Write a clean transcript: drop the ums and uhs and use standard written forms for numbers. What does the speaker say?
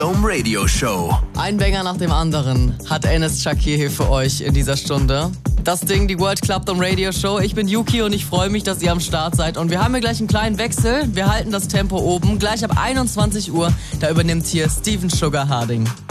Dome Radio Show. Ein Banger nach dem anderen hat Enes Shakir hier für euch in dieser Stunde. Das Ding, die World Club Dome Radio Show. Ich bin Yuki und ich freue mich, dass ihr am Start seid. Und wir haben hier gleich einen kleinen Wechsel. Wir halten das Tempo oben. Gleich ab 21 Uhr, da übernimmt hier Steven Sugar Harding.